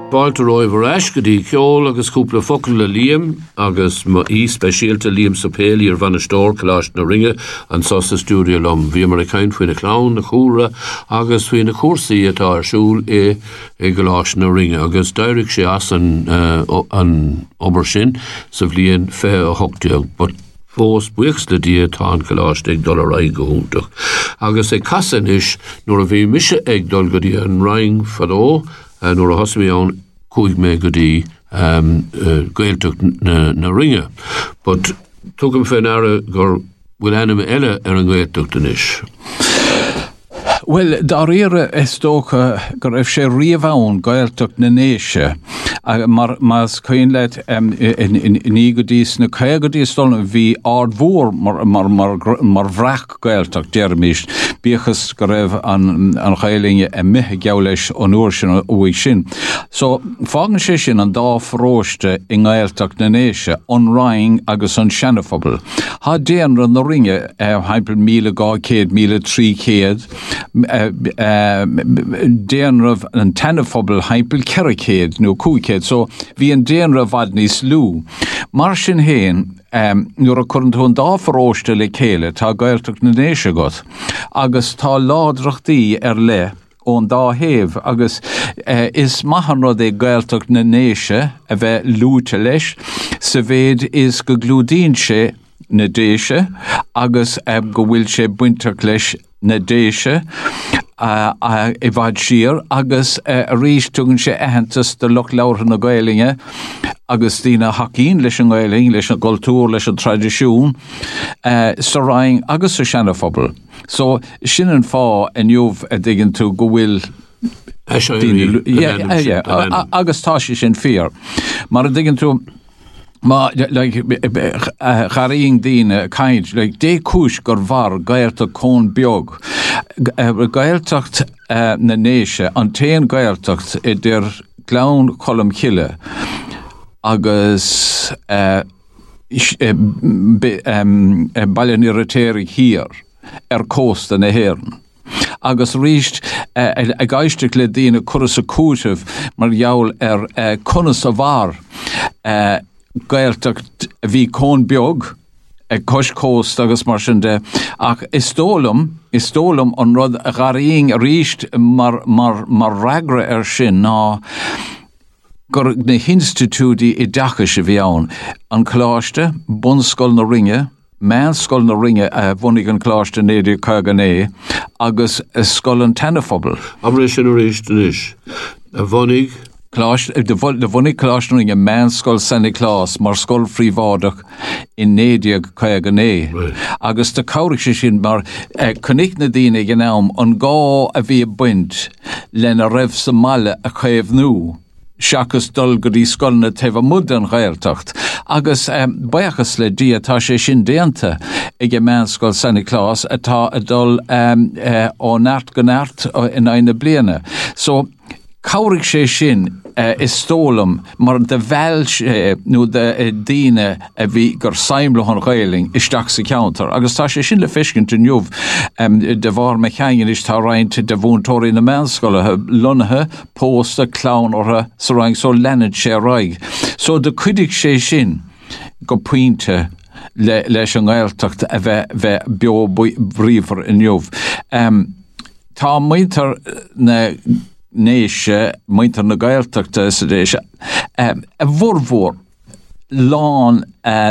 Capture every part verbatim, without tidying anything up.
Báilte roimh ais go dtí ceol agus cúpla focail le líam agus má í speisialta líam sa péalaí ar bhaina stór Coláiste na Ringe an sosa stúdio lom. Bhí mar a caint faoin na clán na chóra agus faoin na cuasaí atá arsúil é i Coláiste na Ringe agus d'éirigh sé as an, uh, an obair sin sa bhliain fé a hochtaíoch, but fós buics le dia tá an Coláiste ag dul ar aig go húntaach. Agus é casan is nuair a bhí mise ag dul go dtí an raing fadó, Uh, nuair a thosaigh ann chuaigh mé go dtí um, uh, Gaeltacht na, na Ringe. But tugam féin ara gur bhfuil anam eile ar an Gaeltacht inis. Well, dar ire is tócha gur raibh sé riamhán Gaeltacht na néise mar mas chuin leit um, ní go dtí na cé go dtí stolna bhí ard mhór mar, mar, mar, mar bhrach Gaeltacht dearmís bíchas go raibh an, an chailinge a mithe geall leis an uair sin uaigh sin. So, fágan sé sin an dá fróiste i Gaeltacht na néise an raing agus an seanafobal. Tá déanra na Ringe uh, haipil míle gá céad míle trí céad Uh, uh, déanrah an tanafobal haipil ceracéad nó cúcéad, so bhí an déanrah bhad níos lú. Mar sin héin, um, nuair a churann tún dá fóróiste le céile tá Gaeltacht na néise got, agus tá ládrachtaí ar le ón dá héamh, agus uh, is maithan rud é Gaeltacht na néise a bheith lúte leis, sa bhéad is go glúdaíonn sé na déise, agus uh, go bhfuil sé buinteach leis na déise uh, uh, i bhaid siar, agus uh, a rís tugann sé aitheantas de loch leabhar na Gaelinge, agus tína hacín leis an Gaeling, leis an cultúr, leis an tradiisiún, uh, sa raing agus sa seanafobal. So, sin an fá a nniuh a dtigann tú go bhfuil agus tá sé sin fear. Mar a dtigann tú Ma, like, uh, charíing dína caint, like, dé cúis gur bhar Gaeltacht cón beag. Uh, Gaeltacht uh, na néise, an téan Gaeltacht i dir glán colm chile, agus uh, um, bailin irritéirig hir ar cósta na héirn. Agus ríist uh, a gaiisteach le dína curas a cúisih mar jaall ar uh, cunas a bhar uh, Gaeltacht bhí cón beag ag cos cóst agus mar sin de, ach is tólam, is tólam an rud a garíing a ríist mar, mar, mar ragra ar sin ná gur na hinstitúdí i dacha se bhí ann. An Coláiste, bunscoil na Ringe, meánscoil na Ringe a bhunaigh an Coláiste néidir Cagané, agus scoil an tanafobal. Amra sin a ríist inis. A bhunaigh de bhunaigh Coláiste na Ringe meánscoil Sanna Claus mar scoil phríomhádach in néideag Cagané. Right. Agus de cabhraigh sé sin mar uh, chunig na daoine gnám an gá a bhí buint lena raibh sa mala a chéamh nó. Seachas dul go dtí scoilna taobh mud an Gaeltacht. Agus um, baiachas le dí atá sé sin déanta ag a meánscoil Sanna Claus atá a dul um, uh, ó neart go neart uh, in aine bliana. So, cabhraigh sé sin uh, is tólam mar de bheil sé nó de uh, díine a bhí gur saimle an Gaeling isteach sa ceantar. Agus tá sé sin le fiscin tú nniuh um, de bhar me cheangan is tá roinnt de bhúntóirí na meánscoilethe lonathe, pósta, clán ortha sa roing so lenad sé roig. So de cuidigh sé sin go puinte le, leis an Gaeltacht a bheith bheith beo bríomhar in nniuh. Um, tá muintear na néise, muintear na Gaeltachta sa déise, um, a bhórmhór lán uh,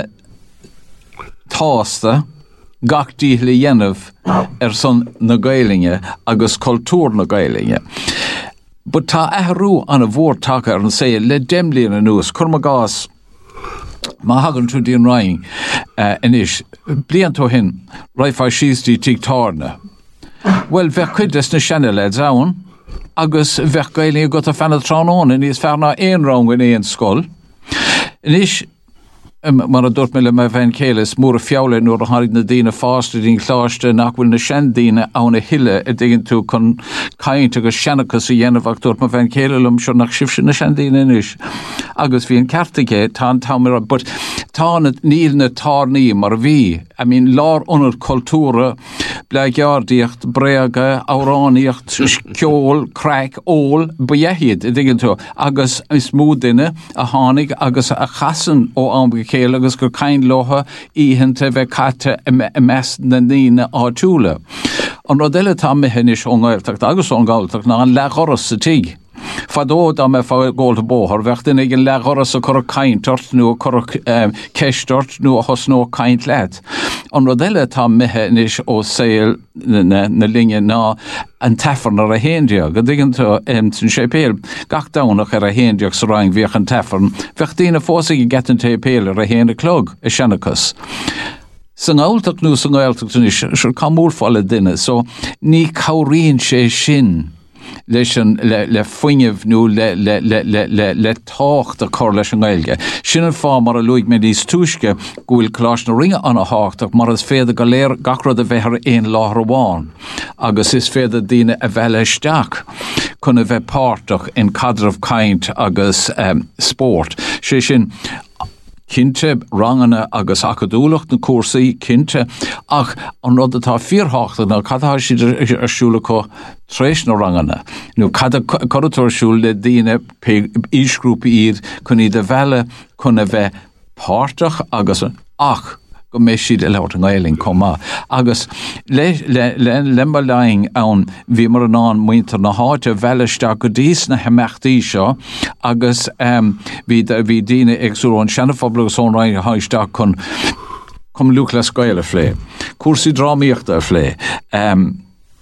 tásta gach díthla dhéanamh ar son na Gaelinge agus cultúr na Gaelinge. But tá athrú an a bhór take ar an sé le déimlíon an nús, chur gás má hagann tú díon raing uh, inis, blian tú hin, raifá síostí tígtárna. Well, bheith cuidas na seanna le dzaun, agus bheith Gaelinge got a fanna tránón in níos fearna éon rang in éon scoil. Inis, um, mar a dúirt me le me bhein céiles mór a fiála nuair a tháinig na daoine fásta dín chláiste nach bhfuil na sean daoine anna hille a dtéann tú chun caint agus seanachas a dhéanamh ach dúirt me bhein céile lom seo nach sibh sin na sean daoine inis. Agus bhí an ceartaigé tá an táimara, but tána níl na tárnaí mar bhí. I mean, lár onar cultúra, bleagardíocht, breaga, áráníocht, ceol, crack, ól, buéhiad, digan tú, agus is múdaine a tháinig agus a chasan ó ambga céile agus gur cain lotha íhannta bheith caite i meas na nína áitiúla. An rodile tá mithenis ó gáilteacht agus ó gáilteacht ná an lechoras sa tí. Fadód am e fá góilta bóthar, bheachtain ag an lechoras a chur caintart nó a chur ceistart nó a hosnó caint leat. An rodile tá mithenis ó saoil na linge ná an tefern ar a héndiag. A digan tú um, sin sé péal gach dánach ar a héndiag sa ráing bhíoch an tefern, bheachtain a fósaigh i getan té péal ar a héna clog, i Senachas. San gáilteach nó san gáilteach tún is sir camúrfáile duine, so ní cabhríonn sé sin leis an le, le foiineh nó le, le, le, le, le, le tácht a chur leis an gailge. Sin an fá mar a luig mé dís túisce gúil clás na ringe an a háchtach mar is féad go léir gachrad a bheithar éon láthar amháin. Agus is féad a daine a bheith leisteach chun a bheith páirteach in cadrah caint agus um, sport. Sé sin Cinte rangana agus acadúlacht na cuasaí cinte ach an rud atá fíorthachta na cadá siad arsúla có tréis na rangana. Nú cad corúir siúil le daine ísgrúpa iad chun iad a bheile chun a bheith páirteach agus ach go mé siad a leabhart an gailing comá. Agus le lemba leing ann bhí mar an an muintear na háite bheileisteach go dtís na heimechtaí seo agus bhí bhí daine agsúil an seanafobal agus ón raing haisteach chun cum luach le scoil a phlé. Cuasaí drámaíochta a phlé. Um,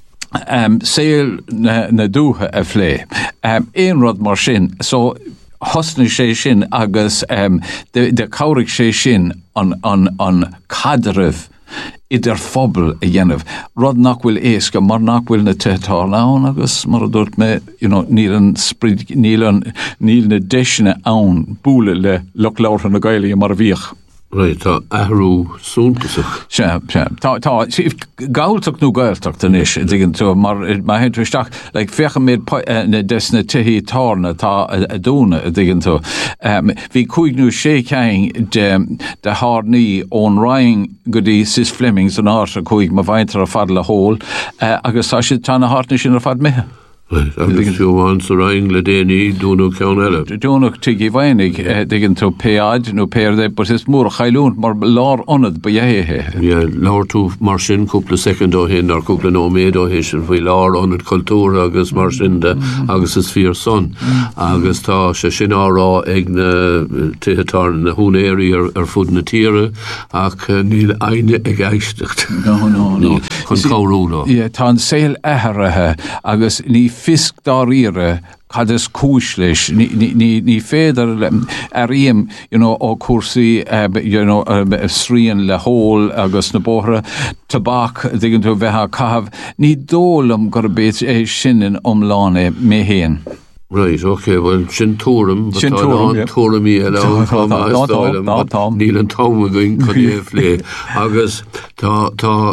um, saoil na, na dútha a phlé. Um, éon rud mar sin, so hosna sé sin agus um, de, de cabhraigh sé sin an, an, an cadrah idir phobal a dhéanamh. Rud nach bhfuil éasca mar nach bhfuil na tetá lán agus mar a dúirt me, you know, níl an sprid, níl an níl na deisina ann búla le loch leabhar na gailí mar a bhíoch. Right, tá ahrú súntasach. Se, se. Tá, tá, gáilteach nó gáilteach den is, digan tú, mar ma hen tuisteach, like, fecha méid na des na tihí tárna tá a dúna, digan tú. Bhí cúig nó sé ceing de, de hárnaí ón raing go dtí Sis Flemings an áir a cúig ma bhaintar a fad le hól, agus tá si tá na hárna sin a fad mithe. Right, agus fiúháin sa raing le déanaí dúnú ceann eile. Dúnach tuigh bhainnig digan tú péad nó péirde, but is mór chailún mar lár anad ba dhéithe. Ja, lár tú mar sin cúpla second ó hin ar cúpla nóméad ó hin sin faoi lár anad cultúra agus mar sin de agus is fíor son. Agus tá sé sin árá ag na tithetár na húnéirí ar, ar fud na tíre ach níl aine ag eisteacht. No, no, no. Chun cabhrúla. Yeah, tá an saoil eithrethe agus ní fisk dáríre cad is cúis leis, ní, ní, ní, ní féidir ar íam, you know, ó cuasaí, uh, you know, uh, srían le hól agus na bóthra tabach, digan tú bheitha cahabh, ní dólam gur bét é sinan omláne mé héan. Right, okay, well, sin túram, but Sin túram, yeah. túram í eile an táma is dáilim, níl an táma going chun éh lé. Agus tá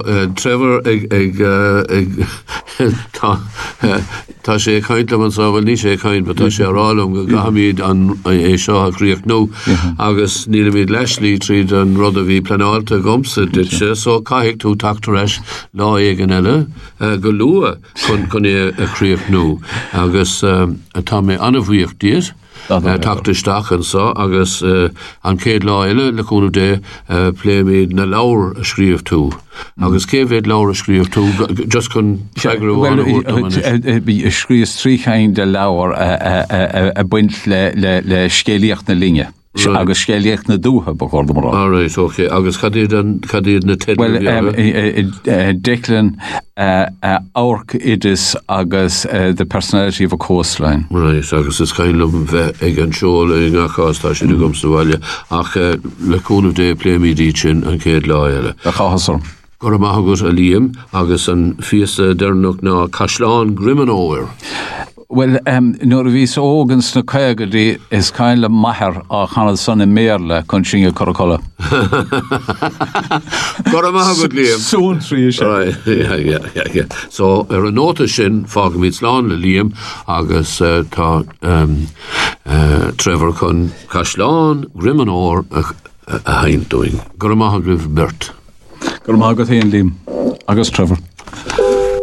Trevor ag, ag, ag tá tá sé caintlam an sábhil ní sé caint, but tá sé arálam go gahamíd an é seo a chríoch nó, agus níl míad leislí tríd an rud a bhí planáilta gomsa ditse, so caiigh tú tactar eis lá ag an eile, go lua chun chun é a chríoch nó. Agus tá mé anmhuíocht díos, tactaisteach an sa, agus an céad lá eile le cúnú dé pléimiid na leabhar a scríomh tú. Agus céimhéad leabhar a scríomh tú, just chun seagrú an bhí scríos tríchain de leabhar a buint le scéalaíocht na linge. Agus scéalaíocht na dútha ba chóir mar. All right, okay. Agus cadíad na teidir? Well, Declan Aorc Idis agus The Personality of a Coastline. Right, agus is cailm bheith ag an seoil ag achás tá sin gomsa bhaile ach le cúnamh dé pléimiidí sin an céad lá eile. A chahasar. Gur amachgus a líam agus an fiasa dernach ná Casláin Grimanóir. Well, um, nuair a bhís ógans na caigadí is caile maithar a chanad san i méarle chun singe corocola. Gur amachgad líam. Sún trí sé. Right, yeah, yeah, yeah, yeah. So, ar an nóta sin fágamid slán le líam agus uh, tá um, uh, Trevor chun Casláin Grimanóir a a haint doing. Gur maith gribh Bert. Gur maith go taon lím agus Trevor.